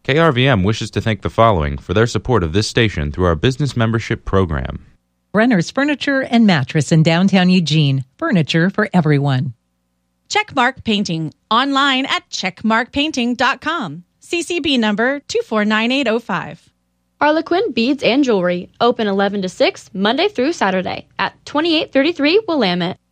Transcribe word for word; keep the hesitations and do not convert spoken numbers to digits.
K R V M wishes to thank the following for their support of this station through our business membership program. Brenner's Furniture and Mattress in downtown Eugene. Furniture for everyone. Checkmark Painting. Online at checkmark painting dot com. C C B number two four nine eight oh five. Harlequin Beads and Jewelry. Open eleven to six, Monday through Saturday at twenty-eight thirty-three Willamette.